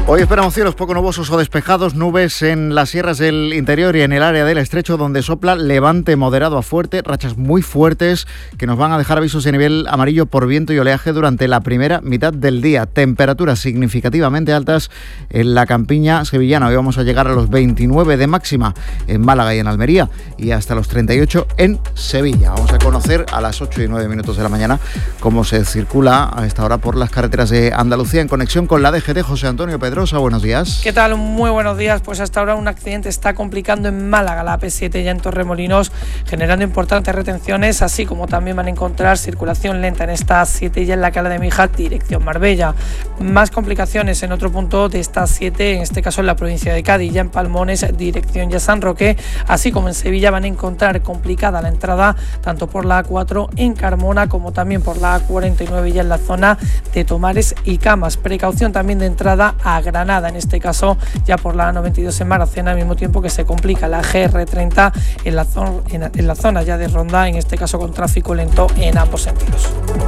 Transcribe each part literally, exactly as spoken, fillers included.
Hoy esperamos cielos poco nubosos o despejados, nubes en las sierras del interior y en el área del estrecho, donde sopla levante moderado a fuerte, rachas muy fuertes que nos van a dejar avisos de nivel amarillo por viento y oleaje durante la primera mitad del día. Temperaturas significativamente altas en la campiña sevillana. Hoy vamos a llegar a los veintinueve de máxima en Málaga y en Almería y hasta los treinta y ocho en Sevilla. Vamos a conocer a las ocho y nueve minutos de la mañana cómo se circula a esta hora por las carreteras de Andalucía en conexión con la D G T. José Antonio Pedrosa, buenos días. ¿Qué tal? Muy buenos días. Pues hasta ahora un accidente está complicando en Málaga, la A P siete ya en Torremolinos, generando importantes retenciones, así como también van a encontrar circulación lenta en esta A siete ya en la Cala de Mija, dirección Marbella. Más complicaciones en otro punto de esta A siete, en este caso en la provincia de Cádiz, ya en Palmones, dirección ya San Roque, así como en Sevilla van a encontrar complicada la entrada tanto por la A cuatro en Carmona como también por la A cuarenta y nueve ya en la zona de Tomares y Camas. Precaución también de entrada a Granada, en este caso ya por la A noventa y dos en Maracena, al mismo tiempo que se complica la G R treinta en la, zona, en, en la zona ya de Ronda, en este caso con tráfico lento en ambos sentidos.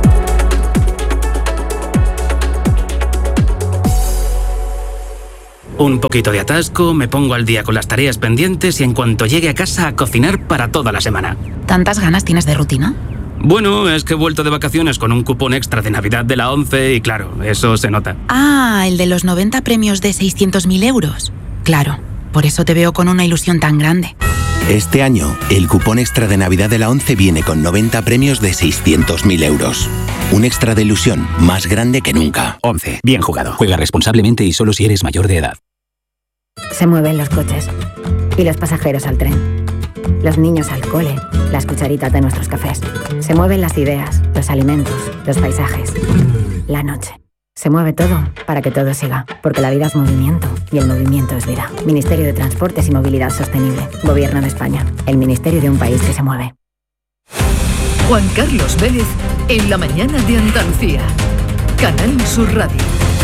Un poquito de atasco, me pongo al día con las tareas pendientes y en cuanto llegue a casa a cocinar para toda la semana. ¿Tantas ganas tienes de rutina? Bueno, es que he vuelto de vacaciones con un cupón extra de Navidad de la ONCE y claro, eso se nota. Ah, el de los noventa premios de seiscientos mil euros. Claro, por eso te veo con una ilusión tan grande. Este año, el cupón extra de Navidad de la ONCE viene con noventa premios de seiscientos mil euros. Un extra de ilusión más grande que nunca. ONCE, bien jugado. Juega responsablemente y solo si eres mayor de edad. Se mueven los coches y los pasajeros al tren. Los niños al cole, las cucharitas de nuestros cafés. Se mueven las ideas, los alimentos, los paisajes, la noche. Se mueve todo para que todo siga, porque la vida es movimiento y el movimiento es vida. Ministerio de Transportes y Movilidad Sostenible. Gobierno de España. El ministerio de un país que se mueve. Juan Carlos Vélez en la mañana de Andalucía. Canal Sur Radio.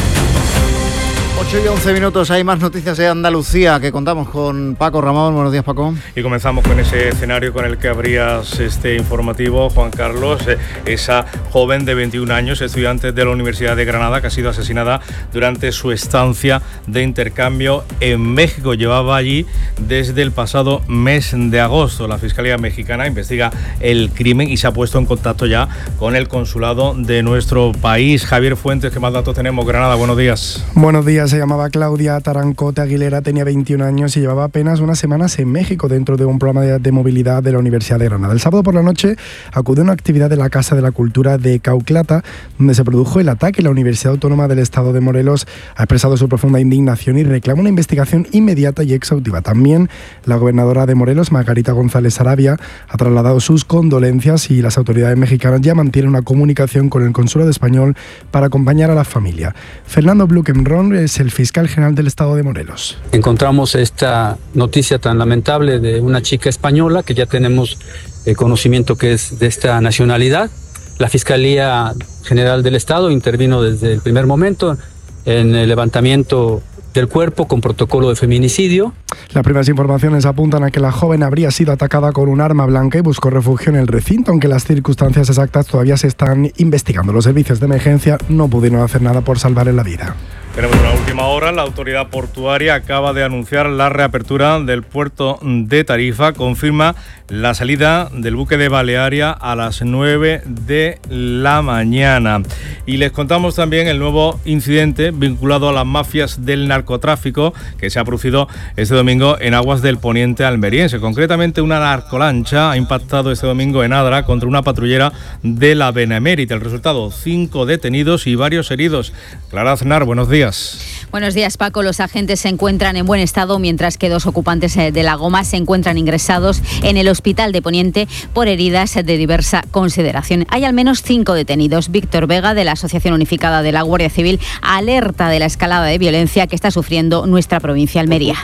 ocho y once minutos, hay más noticias de Andalucía que contamos con Paco Ramón. Buenos días, Paco. Y comenzamos con ese escenario con el que abrías este informativo, Juan Carlos. Esa joven de veintiún años, estudiante de la Universidad de Granada, que ha sido asesinada durante su estancia de intercambio en México. Llevaba allí desde el pasado mes de agosto. La Fiscalía Mexicana investiga el crimen y se ha puesto en contacto ya con el consulado de nuestro país. Javier Fuentes, ¿qué más datos tenemos? Granada, buenos días. Buenos días. Se llamaba Claudia Tarancote Aguilera, tenía veintiún años y llevaba apenas unas semanas en México dentro de un programa de, de movilidad de la Universidad de Granada. El sábado por la noche acudió a una actividad de la Casa de la Cultura de Cauclata, donde se produjo el ataque. La Universidad Autónoma del Estado de Morelos ha expresado su profunda indignación y reclama una investigación inmediata y exhaustiva. También la gobernadora de Morelos, Margarita González Sarabia, ha trasladado sus condolencias y las autoridades mexicanas ya mantienen una comunicación con el consulado español para acompañar a la familia. Fernando Blumenron es el fiscal general del Estado de Morelos. Encontramos esta noticia tan lamentable de una chica española que ya tenemos eh, conocimiento que es de esta nacionalidad. La Fiscalía General del Estado intervino desde el primer momento en el levantamiento del cuerpo con protocolo de feminicidio. Las primeras informaciones apuntan a que la joven habría sido atacada con un arma blanca y buscó refugio en el recinto, aunque las circunstancias exactas todavía se están investigando. Los servicios de emergencia no pudieron hacer nada por salvarle la vida. Tenemos una última hora. La autoridad portuaria acaba de anunciar la reapertura del puerto de Tarifa. Confirma la salida del buque de Balearia a las nueve de la mañana. Y les contamos también el nuevo incidente vinculado a las mafias del narcotráfico que se ha producido este domingo en aguas del poniente almeriense. Concretamente, una narcolancha ha impactado este domingo en Adra contra una patrullera de la Benemérita. El resultado, cinco detenidos y varios heridos. Clara Aznar, buenos días. Buenos días, Paco. Los agentes se encuentran en buen estado, mientras que dos ocupantes de la goma se encuentran ingresados en el Hospital de Poniente por heridas de diversa consideración. Hay al menos cinco detenidos. Víctor Vega, de la Asociación Unificada de la Guardia Civil, alerta de la escalada de violencia que está sufriendo nuestra provincia, Almería.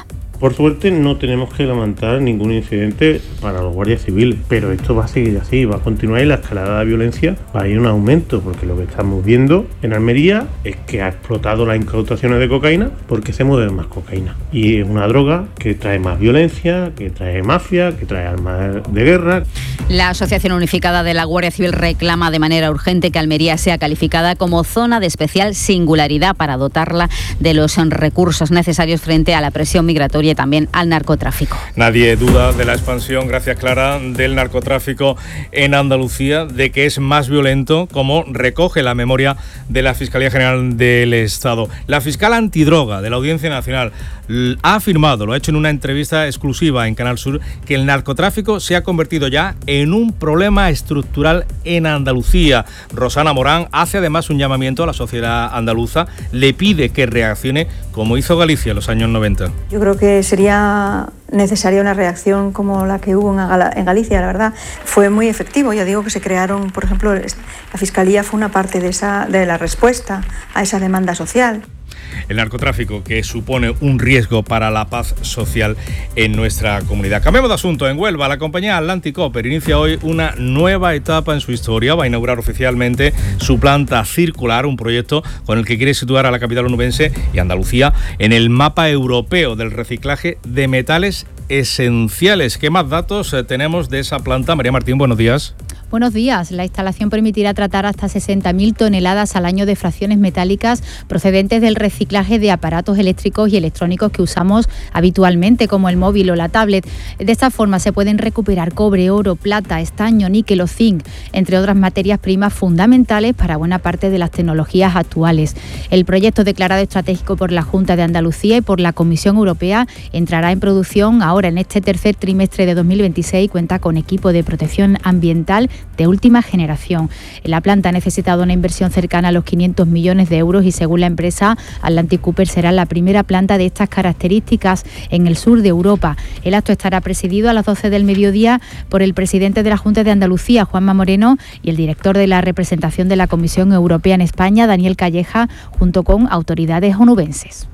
Por suerte no tenemos que lamentar ningún incidente para los guardias civiles, pero esto va a seguir así, va a continuar y la escalada de violencia va a ir en aumento, porque lo que estamos viendo en Almería es que ha explotado las incautaciones de cocaína porque se mueve más cocaína. Y es una droga que trae más violencia, que trae mafia, que trae armas de guerra. La Asociación Unificada de la Guardia Civil reclama de manera urgente que Almería sea calificada como zona de especial singularidad para dotarla de los recursos necesarios frente a la presión migratoria y también al narcotráfico. Nadie duda de la expansión, gracias Clara, del narcotráfico en Andalucía, de que es más violento, como recoge la memoria de la Fiscalía General del Estado. La fiscal antidroga de la Audiencia Nacional ha afirmado, lo ha hecho en una entrevista exclusiva en Canal Sur, que el narcotráfico se ha convertido ya en un problema estructural en Andalucía. Rosana Morán hace además un llamamiento a la sociedad andaluza, le pide que reaccione como hizo Galicia en los años noventa. Yo creo que sería necesaria una reacción como la que hubo en, Gal- en Galicia, la verdad. Fue muy efectivo, ya digo que se crearon, por ejemplo, la Fiscalía fue una parte de, esa, de la respuesta a esa demanda social. El narcotráfico, que supone un riesgo para la paz social en nuestra comunidad. Cambiamos de asunto. En Huelva, la compañía Atlantic Copper inicia hoy una nueva etapa en su historia. Va a inaugurar oficialmente su planta circular, un proyecto con el que quiere situar a la capital onubense y Andalucía en el mapa europeo del reciclaje de metales esenciales. ¿Qué más datos tenemos de esa planta? María Martín, buenos días. Buenos días. La instalación permitirá tratar hasta sesenta mil toneladas al año de fracciones metálicas procedentes del reciclaje de aparatos eléctricos y electrónicos que usamos habitualmente, como el móvil o la tablet. De esta forma se pueden recuperar cobre, oro, plata, estaño, níquel o zinc, entre otras materias primas fundamentales para buena parte de las tecnologías actuales. El proyecto, declarado estratégico por la Junta de Andalucía y por la Comisión Europea, entrará en producción ahora en este tercer trimestre de dos mil veintiséis y cuenta con equipo de protección ambiental de última generación. La planta ha necesitado una inversión cercana a los quinientos millones de euros y, según la empresa, Atlantic Copper será la primera planta de estas características en el sur de Europa. El acto estará presidido a las doce del mediodía por el presidente de la Junta de Andalucía, Juanma Moreno, y el director de la representación de la Comisión Europea en España, Daniel Calleja, junto con autoridades onubenses.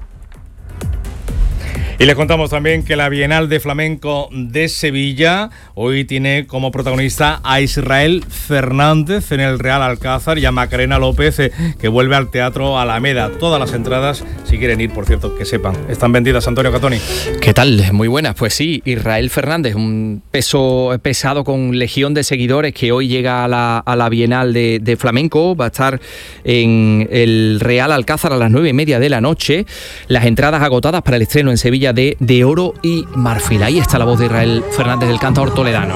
Y les contamos también que la Bienal de Flamenco de Sevilla hoy tiene como protagonista a Israel Fernández en el Real Alcázar y a Macarena López, eh, que vuelve al Teatro Alameda. Todas las entradas, si quieren ir, por cierto, que sepan, están vendidas. Antonio Catoni. ¿Qué tal? Muy buenas. Pues sí, Israel Fernández, un peso pesado con legión de seguidores que hoy llega a la, a la Bienal de, de Flamenco. Va a estar en el Real Alcázar a las nueve y media de la noche. Las entradas agotadas para el estreno en Sevilla de, de Oro y Marfil. Ahí está la voz de Israel Fernández, del cantador toledano.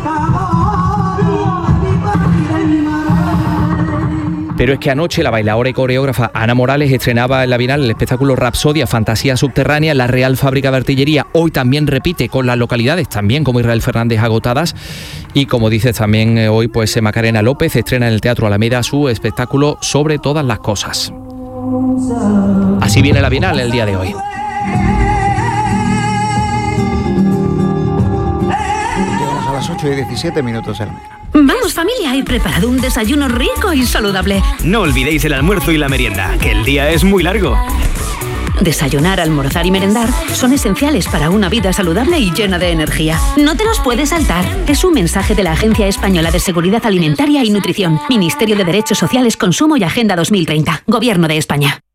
Pero es que anoche la bailadora y coreógrafa Ana Morales estrenaba en la Bienal el espectáculo Rapsodia, Fantasía Subterránea, la Real Fábrica de Artillería. Hoy también repite con las localidades, también como Israel Fernández, agotadas. Y como dices también eh, hoy, pues Macarena López estrena en el Teatro Alameda su espectáculo Sobre todas las cosas. Así viene la Bienal el día de hoy. Llegamos a las ocho y diecisiete minutos de la mañana. Vamos familia, he preparado un desayuno rico y saludable. No olvidéis el almuerzo y la merienda, que el día es muy largo. Desayunar, almorzar y merendar son esenciales para una vida saludable y llena de energía. No te los puedes saltar. Es un mensaje de la Agencia Española de Seguridad Alimentaria y Nutrición, Ministerio de Derechos Sociales, Consumo y Agenda dos mil treinta, Gobierno de España.